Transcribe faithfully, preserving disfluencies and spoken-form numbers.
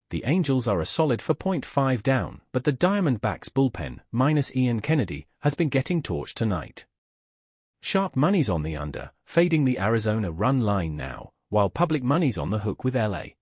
The Angels are a solid four point five down, but the Diamondbacks bullpen, minus Ian Kennedy, has been getting torched tonight. Sharp money's on the under, fading the Arizona run line now, while public money's on the hook with L A.